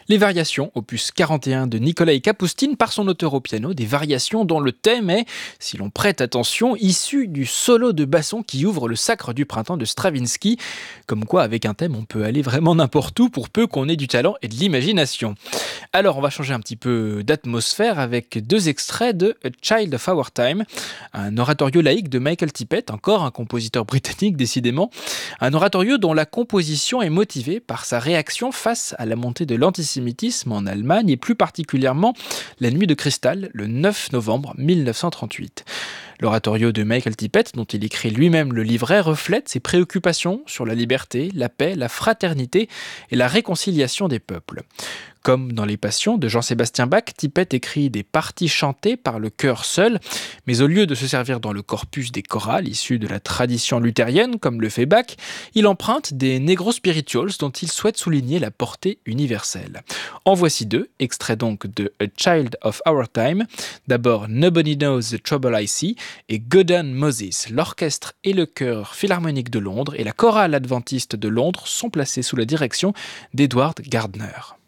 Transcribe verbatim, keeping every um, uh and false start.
Les variations, opus quarante et un de Nikolai Kapustin par son auteur au piano, des variations dont le thème est, si l'on prête attention, issu du solo de basson qui ouvre le Sacre du printemps de Stravinsky. Comme quoi, avec un thème, on peut aller vraiment n'importe où pour peu qu'on ait du talent et de l'imagination. Alors, on va changer un petit peu d'atmosphère avec deux extraits de A Child of Our Time, un oratorio laïque de Michael Tippett, encore un compositeur britannique décidément, un oratorio dont la composition est motivée par sa réaction face à la montée de l'antisémitisme en Allemagne et plus particulièrement la nuit de cristal le neuf novembre mille neuf cent trente-huit. L'oratorio de Michael Tippett, dont il écrit lui-même le livret, reflète ses préoccupations sur la liberté, la paix, la fraternité et la réconciliation des peuples. Comme dans les Passions de Jean-Sébastien Bach, Tippett écrit des parties chantées par le chœur seul, mais au lieu de se servir dans le corpus des chorales issus de la tradition luthérienne, comme le fait Bach, il emprunte des negro spirituals dont il souhaite souligner la portée universelle. En voici deux, extraits donc de A Child of Our Time. D'abord Nobody Knows the Trouble I See et God and Moses. L'orchestre et le chœur philharmonique de Londres et la chorale adventiste de Londres sont placés sous la direction d'Edward Gardner.